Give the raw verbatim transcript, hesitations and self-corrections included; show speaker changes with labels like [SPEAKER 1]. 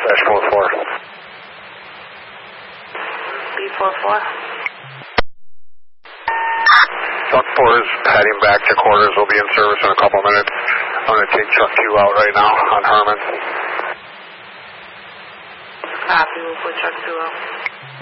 [SPEAKER 1] dash four four.
[SPEAKER 2] B four four.
[SPEAKER 1] Truck four is heading back to quarters. We'll be in service in a couple minutes. I'm going to take truck two out right now on Herman.
[SPEAKER 2] Copy, we'll put truck two out.